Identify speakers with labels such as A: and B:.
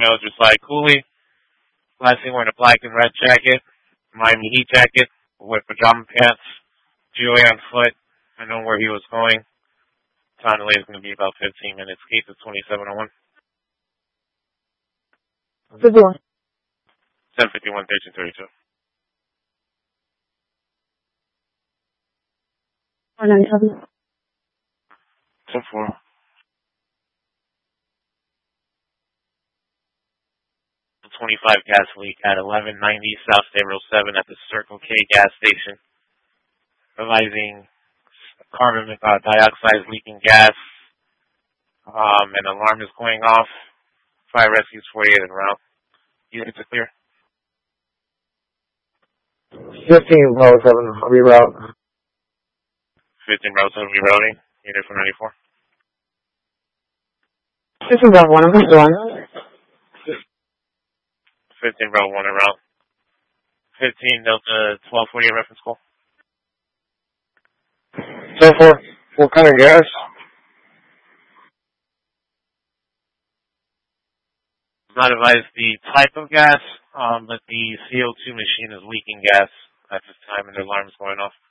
A: voicemail just like Cooley. Last thing wearing a black and red jacket, Miami Heat jacket with pajama pants, GOA on foot. I know where he was going. Time delay is going to be about 15 minutes. Gate is 2701.
B: 51.
A: 1051, 1332.
B: 497.
A: 10-4. 25 gas leak at 1190 South State Road 7 at the Circle K gas station. Realizing carbon dioxide is leaking gas. An alarm is going off. Fire rescues 48 en route. Units are clear.
B: 15 Bravo 7, reroute.
A: 15 Bravo 7 rerouting. Unit 494.
B: 15 Bravo 1, I'm going to go on.
A: 15 Bravo 1 en route. 15 Delta 1248 reference call.
B: 10-4. What kind of gas?
A: Not advised the type of gas, but the CO2 machine is leaking gas at this time and the alarm is going off.